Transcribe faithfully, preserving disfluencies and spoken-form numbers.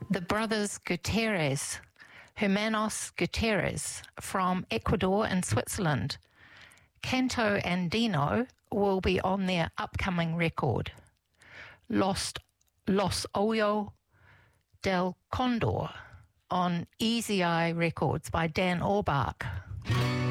The brothers Gutierrez, Hermanos Gutierrez from Ecuador and Switzerland. Canto and Dino will be on their upcoming record, Los, Los Oyo del Condor, on Easy Eye Records by Dan Orbach.